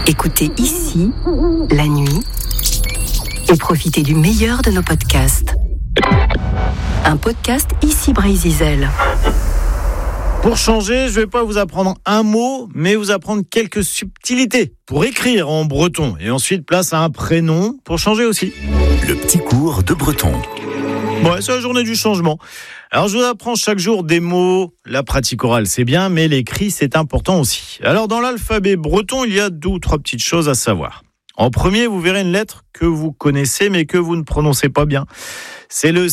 Écoutez ici, la nuit, et profitez du meilleur de nos podcasts. Un podcast ici Brésil. Pour changer, je ne vais pas vous apprendre un mot, mais vous apprendre quelques subtilités pour écrire en breton. Et ensuite, place à un prénom pour changer aussi. Le petit cours de breton. Ouais, c'est la journée du changement. Alors, je vous apprends chaque jour des mots. La pratique orale, c'est bien, mais l'écrit, c'est important aussi. Alors, dans l'alphabet breton, il y a 2 ou 3 petites choses à savoir. En premier, vous verrez une lettre que vous connaissez, mais que vous ne prononcez pas bien. C'est le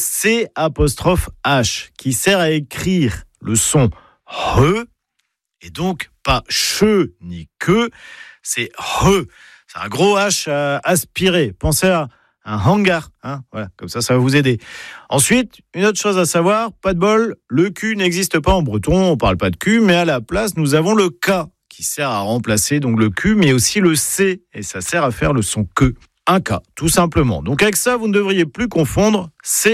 C''H, qui sert à écrire le son re, et donc pas che ni que, c'est re. C'est un gros H à aspirer. Pensez à un hangar, voilà, comme ça va vous aider. Ensuite, une autre chose à savoir, pas de bol, le Q n'existe pas en breton, on parle pas de Q, mais à la place, nous avons le K, qui sert à remplacer donc le Q, mais aussi le C, et ça sert à faire le son que. Un K, tout simplement. Donc avec ça, vous ne devriez plus confondre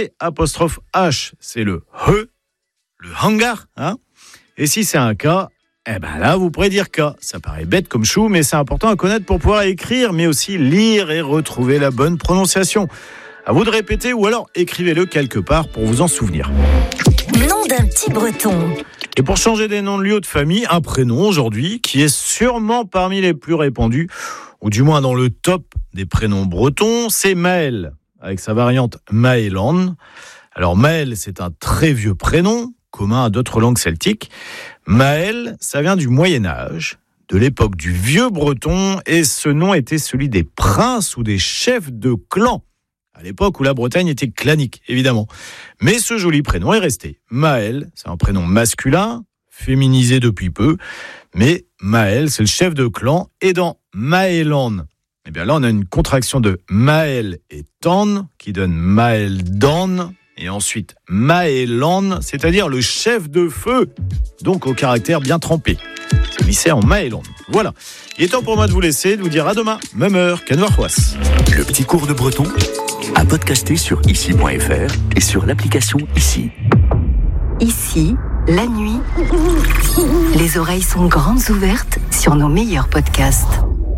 C''H, c'est le he, le hangar, Et si c'est un K, là, vous pourrez dire K. Ça paraît bête comme chou, mais c'est important à connaître pour pouvoir écrire, mais aussi lire et retrouver la bonne prononciation. À vous de répéter ou alors écrivez-le quelque part pour vous en souvenir. Nom d'un petit breton. Et pour changer des noms de lieux ou de famille, un prénom aujourd'hui qui est sûrement parmi les plus répandus, ou du moins dans le top des prénoms bretons, c'est Maël, avec sa variante Maëlan. Alors Maël, c'est un très vieux prénom, commun à d'autres langues celtiques. Maël, ça vient du Moyen-Âge, de l'époque du vieux breton, et ce nom était celui des princes ou des chefs de clan, à l'époque où la Bretagne était clanique, évidemment. Mais ce joli prénom est resté. Maël, c'est un prénom masculin, féminisé depuis peu, mais Maël, c'est le chef de clan, et dans Maëlan, là on a une contraction de Maël et Tan, qui donne Maëldan, et ensuite Maëlan, c'est-à-dire le chef de feu, donc au caractère bien trempé. C'est lycée en Maëlan. Voilà. Il est temps pour moi de vous laisser, de vous dire à demain, même heure, Canvarrois. Le petit cours de breton à podcaster sur ici.fr et sur l'application Ici. Ici, la nuit, les oreilles sont grandes ouvertes sur nos meilleurs podcasts.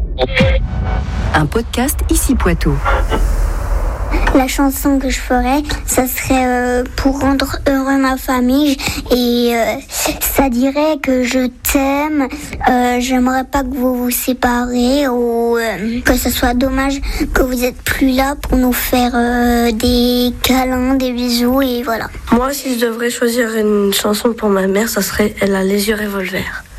Un podcast Ici Poitou. La chanson que je ferais, ça serait pour rendre heureux ma famille et ça dirait que je t'aime, j'aimerais pas que vous vous séparez ou que ce soit dommage que vous êtes plus là pour nous faire des câlins, des bisous et voilà. Moi, si je devrais choisir une chanson pour ma mère, ça serait Elle a les yeux revolver.